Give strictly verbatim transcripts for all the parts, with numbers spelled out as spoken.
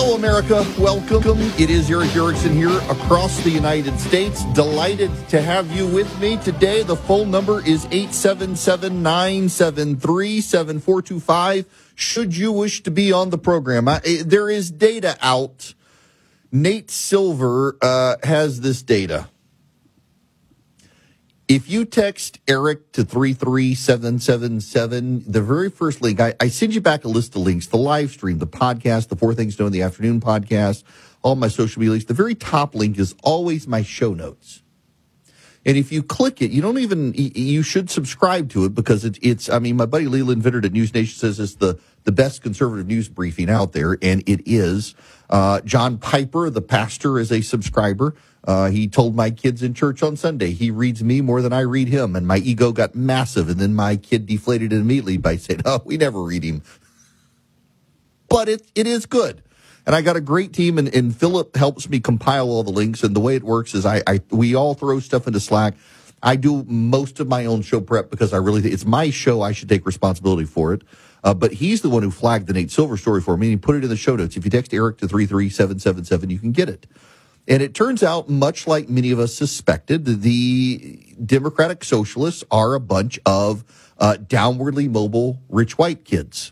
Hello, America. Welcome. It is Erick Erickson here across the United States. Delighted to have you with me today. The phone number is eight seven seven, nine seven three, seven four two five. Should you wish to be on the program, I, there is data out. Nate Silver uh, has this data. If you text Eric to three three seven seven seven, the very first link, I, I send you back a list of links, the live stream, the podcast, the Four Things to Know in the Afternoon podcast, all my social media links. The very top link is always my show notes. And if you click it, you don't even, you should subscribe to it because it, it's, I mean, my buddy Leland Vittert at News Nation says it's the, the best conservative news briefing out there, and it is. Uh, John Piper, the pastor, is a subscriber. Uh, he told my kids in church on Sunday, he reads me more than I read him, and my ego got massive, and then my kid deflated it immediately by saying, oh, we never read him. But it it is good. And I got a great team, and, and Philip helps me compile all the links, and the way it works is I, I we all throw stuff into Slack. I do most of my own show prep because I really think it's my show. I should take responsibility for it. Uh, but he's the one who flagged the Nate Silver story for me, and he put it in the show notes. If you text Eric to three three seven seven seven, you can get it. And it turns out, much like many of us suspected, the Democratic Socialists are a bunch of uh, downwardly mobile rich white kids.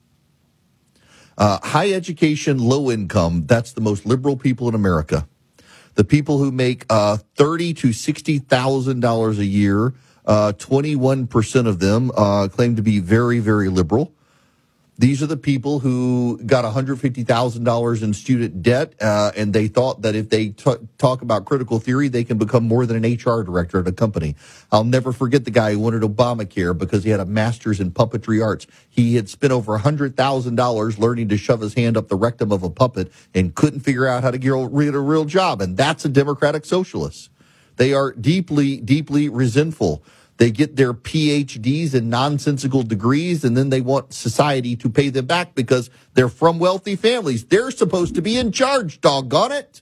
Uh, high education, low income, that's the most liberal people in America. The people who make uh, thirty thousand to sixty thousand dollars a year, uh, twenty-one percent of them uh, claim to be very, very liberal. These are the people who got one hundred fifty thousand dollars in student debt, uh, and they thought that if they t- talk about critical theory, they can become more than an H R director at a company. I'll never forget the guy who wanted Obamacare because he had a master's in puppetry arts. He had spent over one hundred thousand dollars learning to shove his hand up the rectum of a puppet and couldn't figure out how to get a real job, and that's a Democratic Socialist. They are deeply, deeply resentful. They get their P H Ds and nonsensical degrees, and then they want society to pay them back because they're from wealthy families. They're supposed to be in charge, doggone it.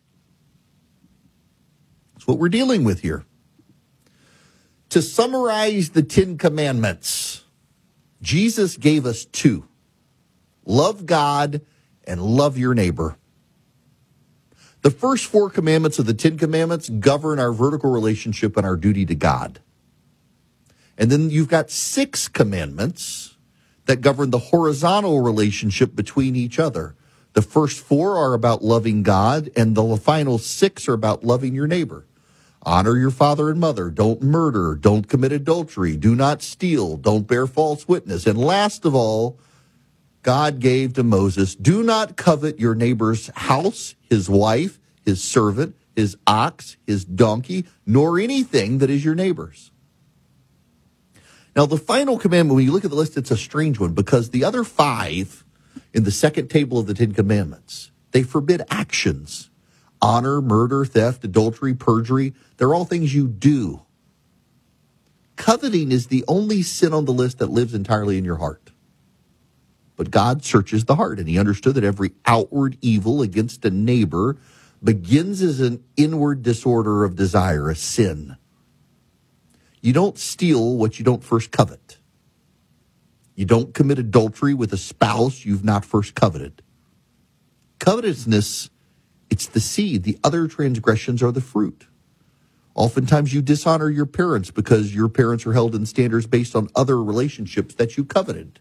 That's what we're dealing with here. To summarize the Ten Commandments, Jesus gave us two. Love God and love your neighbor. The first four commandments of the Ten Commandments govern our vertical relationship and our duty to God. And then you've got six commandments that govern the horizontal relationship between each other. The first four are about loving God, and the final six are about loving your neighbor. Honor your father and mother. Don't murder. Don't commit adultery. Do not steal. Don't bear false witness. And last of all, God gave to Moses, do not covet your neighbor's house, his wife, his servant, his ox, his donkey, nor anything that is your neighbor's. Now, the final commandment, when you look at the list, it's a strange one because the other five in the second table of the Ten Commandments, they forbid actions. Honor, murder, theft, adultery, perjury, they're all things you do. Coveting is the only sin on the list that lives entirely in your heart. But God searches the heart, and he understood that every outward evil against a neighbor begins as an inward disorder of desire, a sin. You don't steal what you don't first covet. You don't commit adultery with a spouse you've not first coveted. Covetousness, it's the seed. The other transgressions are the fruit. Oftentimes you dishonor your parents because your parents are held in standards based on other relationships that you coveted.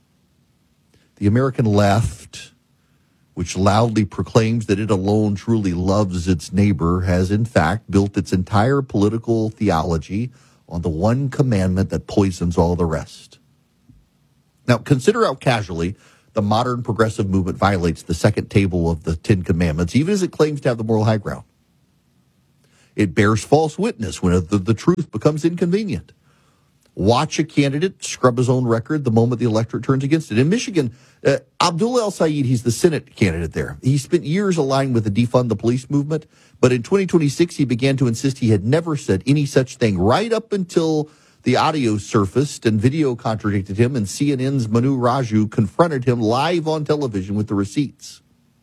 The American left, which loudly proclaims that it alone truly loves its neighbor, has in fact built its entire political theology on the one commandment that poisons all the rest. Now, consider how casually the modern progressive movement violates the second table of the Ten Commandments, even as it claims to have the moral high ground. It bears false witness when the, the truth becomes inconvenient. Watch a candidate scrub his own record the moment the electorate turns against it. In Michigan, uh, Abdullah El-Sayed, he's the Senate candidate there. He spent years aligned with the defund the police movement, but in twenty twenty-six, he began to insist he had never said any such thing, right up until the audio surfaced and video contradicted him, and C N N's Manu Raju confronted him live on television with the receipts.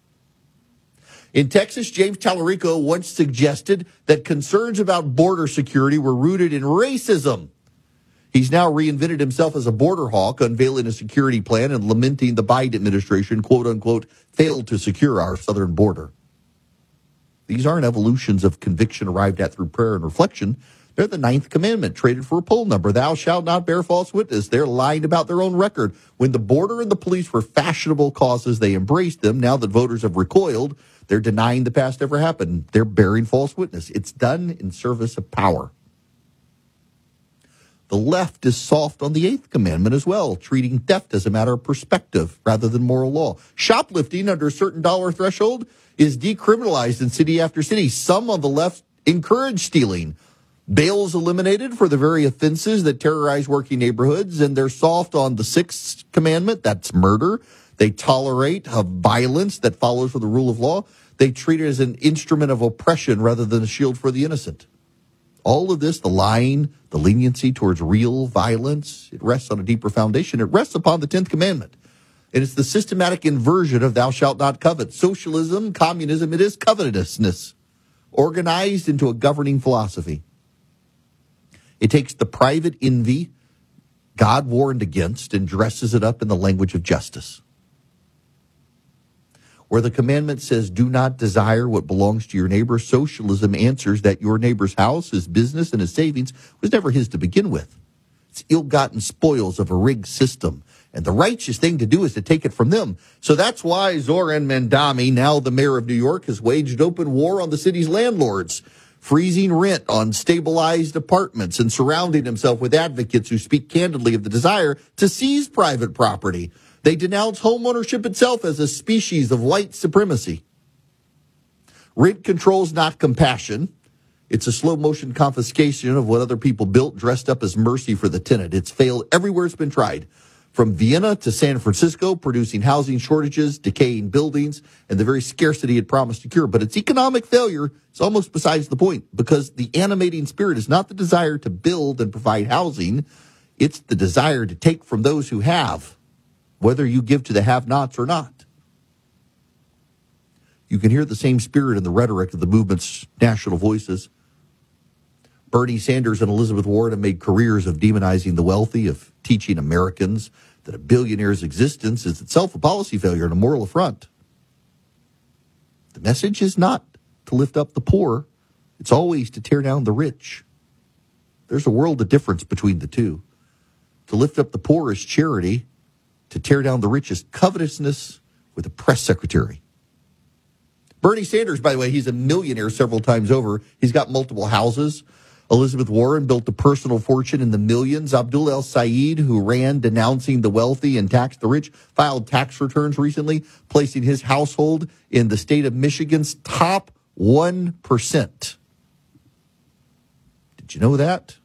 In Texas, James Tallarico once suggested that concerns about border security were rooted in racism. He's now reinvented himself as a border hawk, unveiling a security plan and lamenting the Biden administration, quote unquote, failed to secure our southern border. These aren't evolutions of conviction arrived at through prayer and reflection. They're the ninth commandment, traded for a poll number. Thou shalt not bear false witness. They're lying about their own record. When the border and the police were fashionable causes, they embraced them. Now that voters have recoiled, they're denying the past ever happened. They're bearing false witness. It's done in service of power. The left is soft on the eighth commandment as well, treating theft as a matter of perspective rather than moral law. Shoplifting under a certain dollar threshold is decriminalized in city after city. Some on the left encourage stealing. Bail is eliminated for the very offenses that terrorize working neighborhoods, and they're soft on the sixth commandment, that's murder. They tolerate a violence that follows from the rule of law. They treat it as an instrument of oppression rather than a shield for the innocent. All of this, the lying, the leniency towards real violence, it rests on a deeper foundation. It rests upon the tenth commandment. And it's the systematic inversion of thou shalt not covet. Socialism, communism, it is covetousness, organized into a governing philosophy. It takes the private envy God warned against and dresses it up in the language of justice. Where the commandment says, do not desire what belongs to your neighbor, socialism answers that your neighbor's house, his business, and his savings was never his to begin with. It's ill-gotten spoils of a rigged system. And the righteous thing to do is to take it from them. So that's why Zoran Mandami, now the mayor of New York, has waged open war on the city's landlords, freezing rent on stabilized apartments and surrounding himself with advocates who speak candidly of the desire to seize private property. They denounce homeownership itself as a species of white supremacy. Rent control is not compassion. It's a slow-motion confiscation of what other people built, dressed up as mercy for the tenant. It's failed everywhere it's been tried, from Vienna to San Francisco, producing housing shortages, decaying buildings, and the very scarcity it promised to cure. But its economic failure is almost besides the point, because the animating spirit is not the desire to build and provide housing. It's the desire to take from those who have, whether you give to the have-nots or not. You can hear the same spirit in the rhetoric of the movement's national voices. Bernie Sanders and Elizabeth Warren have made careers of demonizing the wealthy, of teaching Americans that a billionaire's existence is itself a policy failure and a moral affront. The message is not to lift up the poor. It's always to tear down the rich. There's a world of difference between the two. To lift up the poor is charity. To tear down the rich is covetousness with a press secretary. Bernie Sanders, by the way, he's a millionaire several times over. He's got multiple houses. Elizabeth Warren built a personal fortune in the millions. Abdul El-Sayed, who ran denouncing the wealthy and taxed the rich, filed tax returns recently, placing his household in the state of Michigan's top one percent. Did you know that?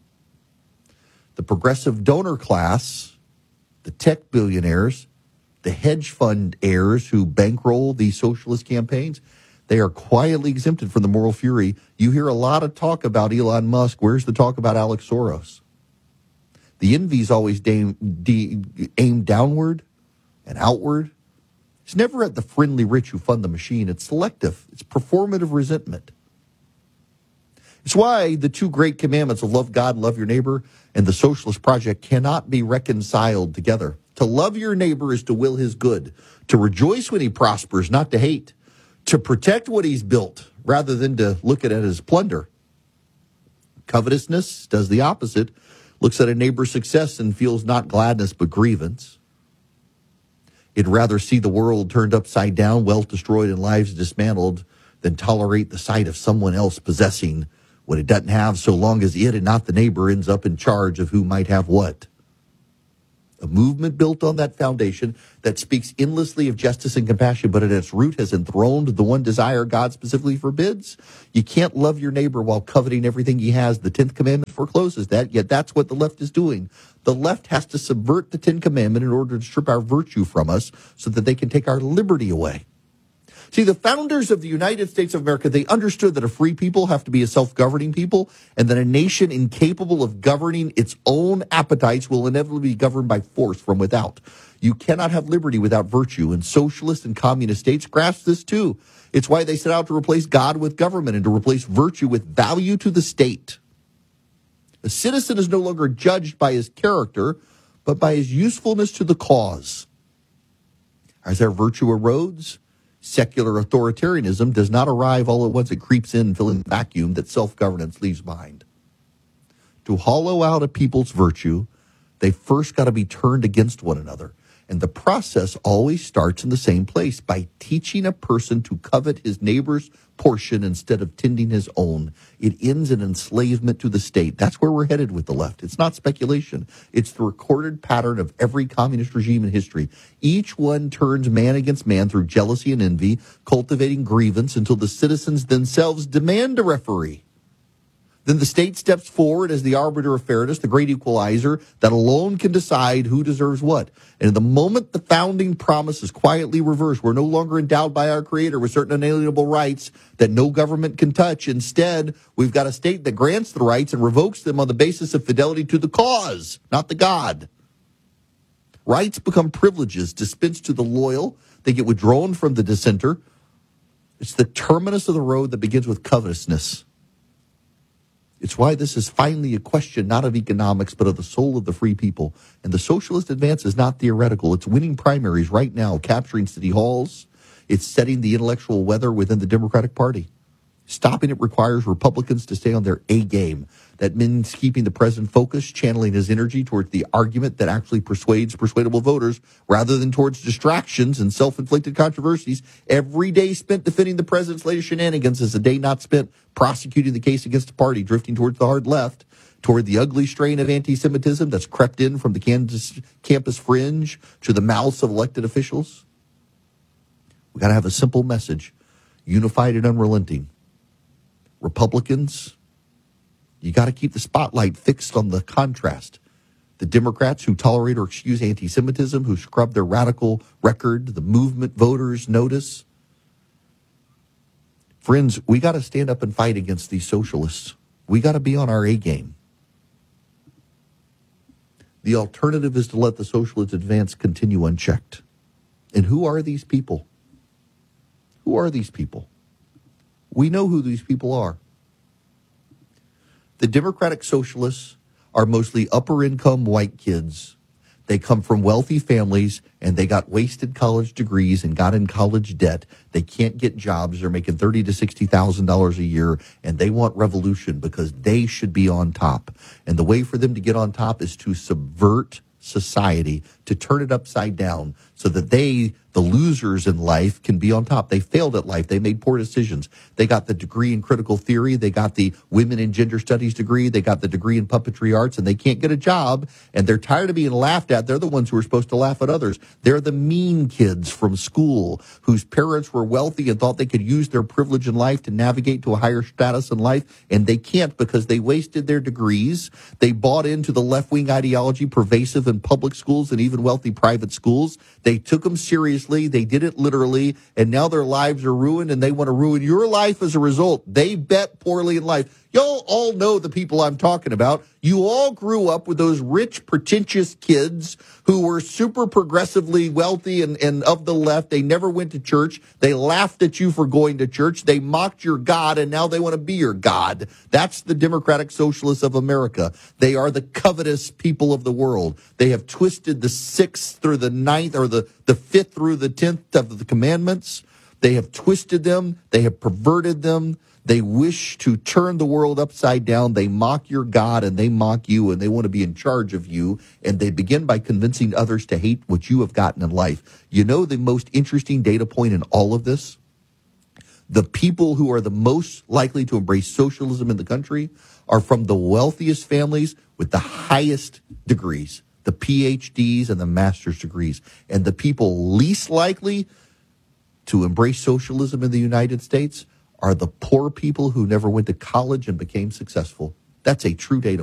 The progressive donor class, the tech billionaires, the hedge fund heirs who bankroll these socialist campaigns, they are quietly exempted from the moral fury. You hear a lot of talk about Elon Musk. Where's the talk about Alex Soros? The envy is always da- de- aimed downward and outward. It's never at the friendly rich who fund the machine. It's selective. It's performative resentment. It's why the two great commandments of love God, love your neighbor, and the socialist project cannot be reconciled together. To love your neighbor is to will his good, to rejoice when he prospers, not to hate, to protect what he's built rather than to look at it as plunder. Covetousness does the opposite, looks at a neighbor's success and feels not gladness but grievance. It'd rather see the world turned upside down, wealth destroyed, and lives dismantled than tolerate the sight of someone else possessing what it doesn't have, so long as it and not the neighbor ends up in charge of who might have what. A movement built on that foundation that speaks endlessly of justice and compassion, but at its root has enthroned the one desire God specifically forbids. You can't love your neighbor while coveting everything he has. The tenth commandment forecloses that, yet that's what the left is doing. The left has to subvert the tenth commandment in order to strip our virtue from us so that they can take our liberty away. See, the founders of the United States of America, they understood that a free people have to be a self-governing people, and that a nation incapable of governing its own appetites will inevitably be governed by force from without. You cannot have liberty without virtue, and socialist and communist states grasp this too. It's why they set out to replace God with government and to replace virtue with value to the state. A citizen is no longer judged by his character, but by his usefulness to the cause. As our virtue erodes, secular authoritarianism does not arrive all at once. It creeps in, filling the vacuum that self-governance leaves behind. To hollow out a people's virtue, they first got to be turned against one another. And the process always starts in the same place, by teaching a person to covet his neighbor's portion instead of tending his own. It ends in enslavement to the state. That's where we're headed with the left. It's not speculation. It's the recorded pattern of every communist regime in history. Each one turns man against man through jealousy and envy, cultivating grievance until the citizens themselves demand a referee. Then the state steps forward as the arbiter of fairness, the great equalizer that alone can decide who deserves what. And the moment the founding promise is quietly reversed, we're no longer endowed by our Creator with certain inalienable rights that no government can touch. Instead, we've got a state that grants the rights and revokes them on the basis of fidelity to the cause, not the God. Rights become privileges dispensed to the loyal. They get withdrawn from the dissenter. It's the terminus of the road that begins with covetousness. It's why this is finally a question not of economics, but of the soul of the free people. And the socialist advance is not theoretical. It's winning primaries right now, capturing city halls. It's setting the intellectual weather within the Democratic Party. Stopping it requires Republicans to stay on their A game. That means keeping the president focused, channeling his energy towards the argument that actually persuades persuadable voters rather than towards distractions and self-inflicted controversies. Every day spent defending the president's latest shenanigans is a day not spent prosecuting the case against the party, drifting towards the hard left, toward the ugly strain of anti-Semitism that's crept in from the Kansas campus fringe to the mouths of elected officials. We got to have a simple message, unified and unrelenting. Republicans, you got to keep the spotlight fixed on the contrast. The Democrats who tolerate or excuse anti-Semitism, who scrub their radical record, the movement voters notice. Friends, we got to stand up and fight against these socialists. We got to be on our A game. The alternative is to let the socialist advance continue unchecked. And who are these people? Who are these people? We know who these people are. The Democratic Socialists are mostly upper-income white kids. They come from wealthy families, and they got wasted college degrees and got in college debt. They can't get jobs. They're making thirty thousand to sixty thousand dollars a year, and they want revolution because they should be on top. And the way for them to get on top is to subvert society, to turn it upside down so that they, the losers in life, can be on top. They failed at life. They made poor decisions. They got the degree in critical theory. They got the women in gender studies degree. They got the degree in puppetry arts, and they can't get a job. And they're tired of being laughed at. They're the ones who are supposed to laugh at others. They're the mean kids from school whose parents were wealthy and thought they could use their privilege in life to navigate to a higher status in life, and they can't because they wasted their degrees. They bought into the left-wing ideology pervasive in public schools and even wealthy private schools. They took them seriously. They did it literally, and now their lives are ruined, and they want to ruin your life as a result. They bet poorly in life. Y'all all know the people I'm talking about. You all grew up with those rich, pretentious kids who were super progressively wealthy and, and of the left. They never went to church. They laughed at you for going to church. They mocked your God, and now they want to be your God. That's the Democratic Socialists of America. They are the covetous people of the world. They have twisted the sixth through the ninth, or the, the fifth through the tenth of the commandments. They have twisted them. They have perverted them. They wish to turn the world upside down. They mock your God, and they mock you, and they want to be in charge of you. And they begin by convincing others to hate what you have gotten in life. You know the most interesting data point in all of this? The people who are the most likely to embrace socialism in the country are from the wealthiest families with the highest degrees, the P H Ds and the master's degrees. And the people least likely to embrace socialism in the United States are the poor people who never went to college and became successful. That's a true data